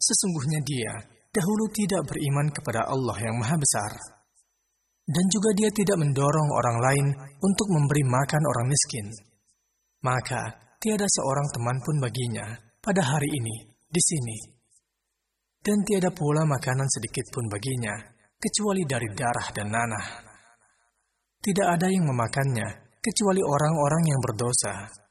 Sesungguhnya dia dahulu tidak beriman kepada Allah yang Maha Besar. Dan juga dia tidak mendorong orang lain untuk memberi makan orang miskin. Maka tiada seorang teman pun baginya pada hari ini di sini. Dan tiada pula makanan sedikit pun baginya, kecuali dari darah dan nanah. Tidak ada yang memakannya, kecuali orang-orang yang berdosa.